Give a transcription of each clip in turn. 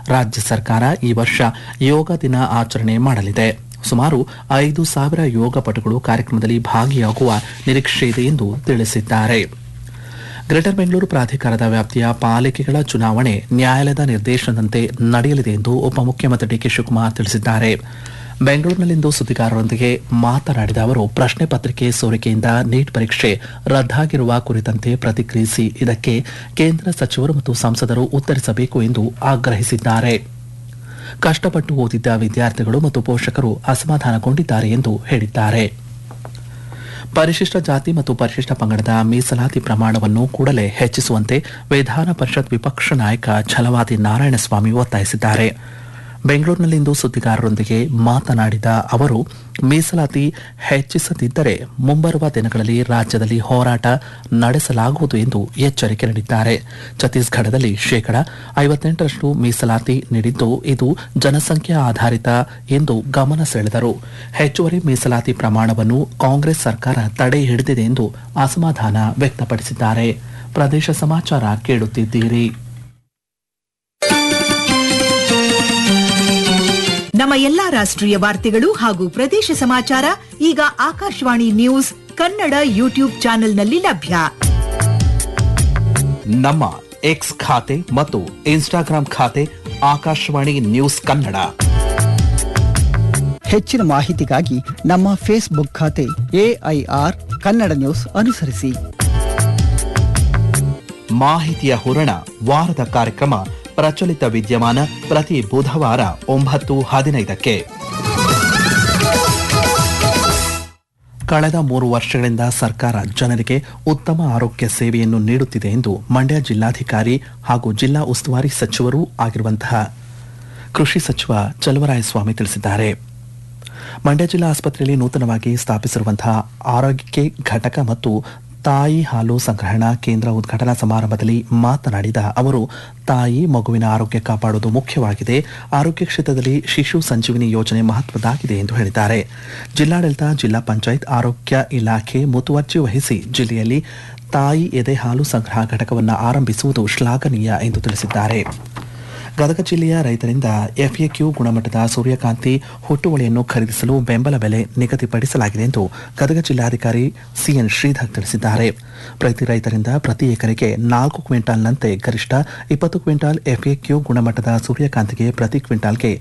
ರಾಜ್ಯ ಸರ್ಕಾರ ಈ ವರ್ಷ ಯೋಗ ದಿನ ಆಚರಣೆ ಮಾಡಲಿದೆ. ಸುಮಾರು 5,000 ಯೋಗಪಟುಗಳು ಕಾರ್ಯಕ್ರಮದಲ್ಲಿ ಭಾಗಿಯಾಗುವ ನಿರೀಕ್ಷೆ ಇದೆ ಎಂದು ತಿಳಿಸಿದ್ದಾರೆ. ಗ್ರೇಟರ್ ಬೆಂಗಳೂರು ಪ್ರಾಧಿಕಾರದ ವ್ಯಾಪ್ತಿಯ ಪಾಲಿಕೆಗಳ ಚುನಾವಣೆ ನ್ಯಾಯಾಲಯದ ನಿರ್ದೇಶನದಂತೆ ನಡೆಯಲಿದೆ ಎಂದು ಉಪಮುಖ್ಯಮಂತ್ರಿ ಡಿಕೆ ಶಿವಕುಮಾರ್ ತಿಳಿಸಿದ್ದಾರೆ. ಬೆಂಗಳೂರಿನಲ್ಲಿಂದು ಸುದ್ದಿಗಾರರೊಂದಿಗೆ ಮಾತನಾಡಿದ ಅವರು, ಪ್ರಶ್ನೆ ಪತ್ರಿಕೆ ಸೋರಿಕೆಯಿಂದ ನೀಟ್ ಪರೀಕ್ಷೆ ರದ್ದಾಗಿರುವ ಕುರಿತಂತೆ ಪ್ರತಿಕ್ರಿಯಿಸಿ ಇದಕ್ಕೆ ಕೇಂದ್ರ ಸಚಿವರು ಮತ್ತು ಸಂಸದರು ಉತ್ತರಿಸಬೇಕು ಎಂದು ಆಗ್ರಹಿಸಿದ್ದಾರೆ. ಕಷ್ಟಪಟ್ಟು ಓದಿದ್ದ ವಿದ್ಯಾರ್ಥಿಗಳು ಮತ್ತು ಪೋಷಕರು ಅಸಮಾಧಾನಗೊಂಡಿದ್ದಾರೆ ಎಂದು ಹೇಳಿದ್ದಾರೆ. ಪರಿಶಿಷ್ಟ ಜಾತಿ ಮತ್ತು ಪರಿಶಿಷ್ಟ ಪಂಗಡದ ಮೀಸಲಾತಿ ಪ್ರಮಾಣವನ್ನು ಕೂಡಲೇ ಹೆಚ್ಚಿಸುವಂತೆ ವಿಧಾನ ಪರಿಷತ್ ವಿಪಕ್ಷ ನಾಯಕ ಛಲವಾದಿ ನಾರಾಯಣಸ್ವಾಮಿ ಒತ್ತಾಯಿಸಿದ್ದಾರೆ. ಬೆಂಗಳೂರಿನಲ್ಲಿಂದು ಸುದ್ದಿಗಾರರೊಂದಿಗೆ ಮಾತನಾಡಿದ ಅವರು, ಮೀಸಲಾತಿ ಹೆಚ್ಚಿಸದಿದ್ದರೆ ಮುಂಬರುವ ದಿನಗಳಲ್ಲಿ ರಾಜ್ಯದಲ್ಲಿ ಹೋರಾಟ ನಡೆಸಲಾಗುವುದು ಎಂದು ಎಚ್ಚರಿಕೆ ನೀಡಿದ್ದಾರೆ. ಛತ್ತೀಸ್ಗಢದಲ್ಲಿ 58% ಮೀಸಲಾತಿ ನೀಡಿದ್ದು ಇದು ಜನಸಂಖ್ಯಾ ಆಧಾರಿತ ಎಂದು ಗಮನ ಸೆಳೆದರು. ಹೆಚ್ಚುವರಿ ಮೀಸಲಾತಿ ಪ್ರಮಾಣವನ್ನು ಕಾಂಗ್ರೆಸ್ ಸರ್ಕಾರ ತಡೆ ಹಿಡಿದಿದೆ ಎಂದು ಅಸಮಾಧಾನ ವ್ಯಕ್ತಪಡಿಸಿದ್ದಾರೆ. ಪ್ರದೇಶ ಸಮಾಚಾರ ಕೇಳುತ್ತಿದ್ದೀರಿ. ನಮ್ಮ ಎಲ್ಲಾ ರಾಷ್ಟ್ರೀಯ ವಾರ್ತೆಗಳು ಹಾಗೂ ಪ್ರದೇಶ ಸಮಾಚಾರ ಈಗ ಆಕಾಶವಾಣಿ ನ್ಯೂಸ್ ಕನ್ನಡ ಯೂಟ್ಯೂಬ್ ಚಾನೆಲ್ನಲ್ಲಿ ಲಭ್ಯ. ನಮ್ಮ ಎಕ್ಸ್ ಖಾತೆ ಮತ್ತು ಇನ್ಸ್ಟಾಗ್ರಾಂ ಖಾತೆ ಆಕಾಶವಾಣಿ ನ್ಯೂಸ್ ಕನ್ನಡ. ಹೆಚ್ಚಿನ ಮಾಹಿತಿಗಾಗಿ ನಮ್ಮ ಫೇಸ್ಬುಕ್ ಖಾತೆ AIR ಕನ್ನಡ ನ್ಯೂಸ್ ಅನುಸರಿಸಿ. ಮಾಹಿತಿಯ ಹೂರಣ ವಾರದ ಕಾರ್ಯಕ್ರಮ ಪ್ರಚಲಿತ ವಿದ್ಯಮಾನ ಪ್ರತಿ ಬುಧವಾರ 9:15ಕ್ಕೆ. ಕಳೆದ 3 ವರ್ಷಗಳಿಂದ ಸರ್ಕಾರ ಜನರಿಗೆ ಉತ್ತಮ ಆರೋಗ್ಯ ಸೇವೆಯನ್ನು ನೀಡುತ್ತಿದೆ ಎಂದು ಮಂಡ್ಯ ಜಿಲ್ಲಾಧಿಕಾರಿ ಹಾಗೂ ಜಿಲ್ಲಾ ಉಸ್ತುವಾರಿ ಸಚಿವರೂ ಆಗಿರುವಂತಹ ಕೃಷಿ ಸಚಿವ ಚಲುವರಾಯಸ್ವಾಮಿ ತಿಳಿಸಿದ್ದಾರೆ. ಮಂಡ್ಯ ಜಿಲ್ಲಾ ಆಸ್ಪತ್ರೆಯಲ್ಲಿ ನೂತನವಾಗಿ ಸ್ಥಾಪಿಸಿರುವಂತಹ ಆರೋಗ್ಯ ಘಟಕ ಮತ್ತು ತಾಯಿ ಹಾಲು ಸಂಗ್ರಹಣಾ ಕೇಂದ್ರ ಉದ್ಘಾಟನಾ ಸಮಾರಂಭದಲ್ಲಿ ಮಾತನಾಡಿದ ಅವರು, ತಾಯಿ ಮಗುವಿನ ಆರೋಗ್ಯ ಕಾಪಾಡುವುದು ಮುಖ್ಯವಾಗಿದೆ. ಆರೋಗ್ಯ ಕ್ಷೇತ್ರದಲ್ಲಿ ಶಿಶು ಸಂಜೀವಿನಿ ಯೋಜನೆ ಮಹತ್ವದಾಗಿದೆ ಎಂದು ಹೇಳಿದ್ದಾರೆ. ಜಿಲ್ಲಾಡಳಿತ, ಜಿಲ್ಲಾ ಪಂಚಾಯತ್, ಆರೋಗ್ಯ ಇಲಾಖೆ ಮುತುವರ್ಜಿ ವಹಿಸಿ ಜಿಲ್ಲೆಯಲ್ಲಿ ತಾಯಿ ಎದೆ ಹಾಲು ಸಂಗ್ರಹ ಘಟಕವನ್ನು ಆರಂಭಿಸುವುದು ಶ್ಲಾಘನೀಯ ಎಂದು ತಿಳಿಸಿದ್ದಾರೆ. ಗದಗ ಜಿಲ್ಲೆಯ ರೈತರಿಂದ FAQ ಗುಣಮಟ್ಟದ ಸೂರ್ಯಕಾಂತಿ ಹುಟ್ಟುವಳಿಯನ್ನು ಖರೀದಿಸಲು ಬೆಂಬಲ ಬೆಲೆ ನಿಗದಿಪಡಿಸಲಾಗಿದೆ ಎಂದು ಗದಗ ಜಿಲ್ಲಾಧಿಕಾರಿ CN ಶ್ರೀಧರ್ ತಿಳಿಸಿದ್ದಾರೆ. ಪ್ರತಿ ರೈತರಿಂದ ಪ್ರತಿ ಎಕರೆಗೆ 4 ಕ್ವಿಂಟಾಲ್ನಂತೆ ಗರಿಷ್ಠ 20 ಕ್ವಿಂಟಾಲ್ FAQ ಗುಣಮಟ್ಟದ ಸೂರ್ಯಕಾಂತಿಗೆ ಪ್ರತಿ ಕ್ವಿಂಟಾಲ್ಗೆ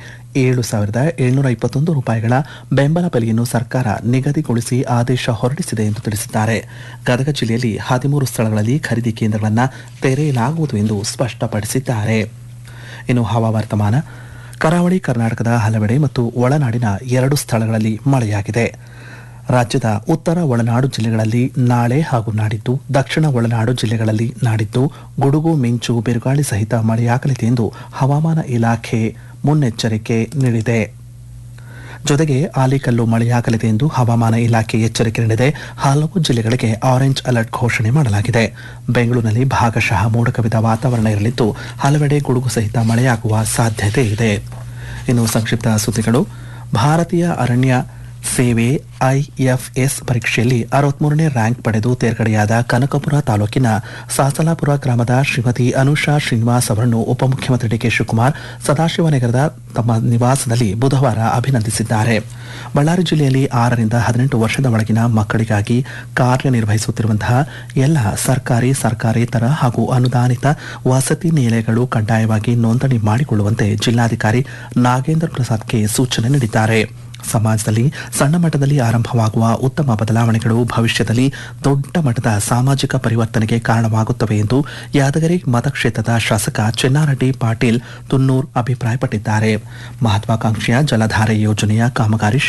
7,721 ರೂಪಾಯಿಗಳ ಬೆಂಬಲ ಬೆಲೆಯನ್ನು ಸರ್ಕಾರ ನಿಗದಿಗೊಳಿಸಿ ಆದೇಶ ಹೊರಡಿಸಿದೆ ಎಂದು ತಿಳಿಸಿದ್ದಾರೆ. ಗದಗ ಜಿಲ್ಲೆಯಲ್ಲಿ 13 ಸ್ಥಳಗಳಲ್ಲಿ ಖರೀದಿ ಕೇಂದ್ರಗಳನ್ನು ತೆರೆಯಲಾಗುವುದು ಎಂದು ಸ್ಪಷ್ಟಪಡಿಸಿದ್ದಾರೆ. ಇನ್ನು ಹವಾವರ್ತಮಾನ. ಕರಾವಳಿ ಕರ್ನಾಟಕದ ಹಲವೆಡೆ ಮತ್ತು ಒಳನಾಡಿನ 2 ಸ್ಥಳಗಳಲ್ಲಿ ಮಳೆಯಾಗಿದೆ. ರಾಜ್ಯದ ಉತ್ತರ ಒಳನಾಡು ಜಿಲ್ಲೆಗಳಲ್ಲಿ ನಾಳೆ ಹಾಗೂ ನಾಡಿದ್ದು, ದಕ್ಷಿಣ ಒಳನಾಡು ಜಿಲ್ಲೆಗಳಲ್ಲಿ ನಾಡಿದ್ದು ಗುಡುಗು ಮಿಂಚು ಬಿರುಗಾಳಿ ಸಹಿತ ಮಳೆಯಾಗಲಿದೆ ಎಂದು ಹವಾಮಾನ ಇಲಾಖೆ ಮುನ್ನೆಚ್ಚರಿಕೆ ನೀಡಿದೆ. ಜೊತೆಗೆ ಆಲಿಕಲ್ಲು ಮಳೆಯಾಗಲಿದೆ ಎಂದು ಹವಾಮಾನ ಇಲಾಖೆ ಎಚ್ಚರಿಕೆ ನೀಡಿದೆ. ಹಲವು ಜಿಲ್ಲೆಗಳಿಗೆ ಆರೆಂಜ್ ಅಲರ್ಟ್ ಘೋಷಣೆ ಮಾಡಲಾಗಿದೆ. ಬೆಂಗಳೂರಿನಲ್ಲಿ ಭಾಗಶಃ ಮೋಡ ಕವಿದ ವಾತಾವರಣ ಇರಲಿದ್ದು ಹಲವೆಡೆ ಗುಡುಗು ಸಹಿತ ಮಳೆಯಾಗುವ ಸಾಧ್ಯತೆ ಇದೆ. ಇನ್ನು ಸಂಕ್ಷಿಪ್ತ ಸುದ್ದಿಗಳು. ಭಾರತೀಯ ಅರಣ್ಯ ಸೇವೆ IFS ಪರೀಕ್ಷೆಯಲ್ಲಿ 63ನೇ ರ್ಯಾಂಕ್ ಪಡೆದು ತೇರ್ಗಡೆಯಾದ ಕನಕಪುರ ತಾಲೂಕಿನ ಸಾಸಲಾಪುರ ಗ್ರಾಮದ ಶ್ರೀಮತಿ ಅನುಷಾ ಶ್ರೀನಿವಾಸ್ ಅವರನ್ನು ಉಪಮುಖ್ಯಮಂತ್ರಿ ಡಿಕೆ ಶಿವಕುಮಾರ್ ಸದಾಶಿವನಗರದ ತಮ್ಮ ನಿವಾಸದಲ್ಲಿ ಬುಧವಾರ ಅಭಿನಂದಿಸಿದ್ದಾರೆ. ಬಳ್ಳಾರಿ ಜಿಲ್ಲೆಯಲ್ಲಿ 6ರಿಂದ 18 ವರ್ಷದ ಒಳಗಿನ ಮಕ್ಕಳಿಗಾಗಿ ಕಾರ್ಯನಿರ್ವಹಿಸುತ್ತಿರುವಂತಹ ಎಲ್ಲ ಸರ್ಕಾರೇತರ ಹಾಗೂ ಅನುದಾನಿತ ವಸತಿ ನಿಲಯಗಳು ಕಡ್ಡಾಯವಾಗಿ ನೋಂದಣಿ ಮಾಡಿಕೊಳ್ಳುವಂತೆ ಜಿಲ್ಲಾಧಿಕಾರಿ ನಾಗೇಂದ್ರ ಪ್ರಸಾದ್ಗೆ ಸೂಚನೆ ನೀಡಿದ್ದಾರೆ. ಸಮಾಜದಲ್ಲಿ ಸಣ್ಣ ಮಟ್ಟದಲ್ಲಿ ಆರಂಭವಾಗುವ ಉತ್ತಮ ಬದಲಾವಣೆಗಳು ಭವಿಷ್ಯದಲ್ಲಿ ದೊಡ್ಡ ಮಟ್ಟದ ಸಾಮಾಜಿಕ ಪರಿವರ್ತನೆಗೆ ಕಾರಣವಾಗುತ್ತವೆ ಎಂದು ಯಾದಗಿರಿ ಮತಕ್ಷೇತ್ರದ ಶಾಸಕ ಚೆನ್ನಾರೆಡ್ಡಿ ಪಾಟೀಲ್ ತುನ್ನೂರ್ ಅಭಿಪ್ರಾಯಪಟ್ಟಿದ್ದಾರೆ. ಮಹತ್ವಾಕಾಂಕ್ಷೆಯ ಜಲಧಾರೆ ಯೋಜನೆಯ ಕಾಮಗಾರಿ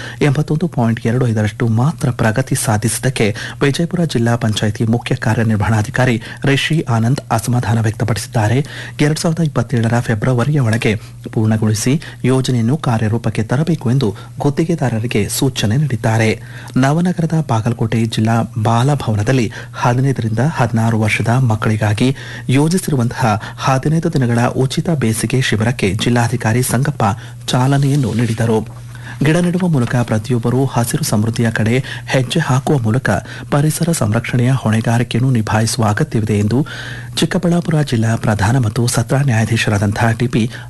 81.25% ಮಾತ್ರ ಪ್ರಗತಿ ಸಾಧಿಸಿದ್ದಕ್ಕೆ ವಿಜಯಪುರ ಜಿಲ್ಲಾ ಪಂಚಾಯಿತಿ ಮುಖ್ಯ ಕಾರ್ಯನಿರ್ವಹಣಾಧಿಕಾರಿ ರಿಷಿ ಆನಂದ್ ಅಸಮಾಧಾನ ವ್ಯಕ್ತಪಡಿಸಿದ್ದಾರೆ. 2027ರ ಫೆಬ್ರವರಿಯ ಒಳಗೆ ಪೂರ್ಣಗೊಳಿಸಿ ಯೋಜನೆಯನ್ನು ಕಾರ್ಯರೂಪಕ್ಕೆ ತರಬೇಕು ಎಂದು ಗುತ್ತಿಗೆದಾರರಿಗೆ ಸೂಚನೆ ನೀಡಿದ್ದಾರೆ. ನವನಗರದ ಬಾಗಲಕೋಟೆ ಜಿಲ್ಲಾ ಬಾಲಭವನದಲ್ಲಿ 15ರಿಂದ 16 ವರ್ಷದ ಮಕ್ಕಳಿಗಾಗಿ ಯೋಜಿಸಿರುವಂತಹ 15 ದಿನಗಳ ಉಚಿತ ಬೇಸಿಗೆ ಶಿಬಿರಕ್ಕೆ ಜಿಲ್ಲಾಧಿಕಾರಿ ಸಂಗಪ್ಪ ಚಾಲನೆಯನ್ನು ನೀಡಿದರು. ಗಿಡ ನೆಡುವ ಮೂಲಕ ಪ್ರತಿಯೊಬ್ಬರೂ ಹಸಿರು ಸಮೃದ್ಧಿಯ ಕಡೆ ಹೆಜ್ಜೆ ಹಾಕುವ ಮೂಲಕ ಪರಿಸರ ಸಂರಕ್ಷಣೆಯ ಹೊಣೆಗಾರಿಕೆಯನ್ನು ನಿಭಾಯಿಸುವ ಅಗತ್ಯವಿದೆ ಎಂದು ಚಿಕ್ಕಬಳ್ಳಾಪುರ ಜಿಲ್ಲಾ ಪ್ರಧಾನ ಮತ್ತು ಸತ್ರ ನ್ಯಾಯಾಧೀಶರಾದಂತಹ TP